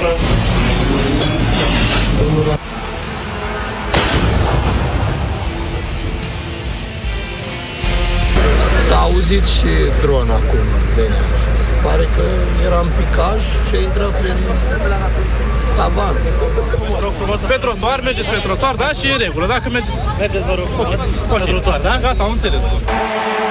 S-a auzit și dron acum venea. Se pare că era în picaj și a intrat prin tavan. Pe trotuar, mergeți pe trotuar, da? Și e în regulă. Dacă mergeți, vă rog, pe trotuar, da? Gata, am înțeles.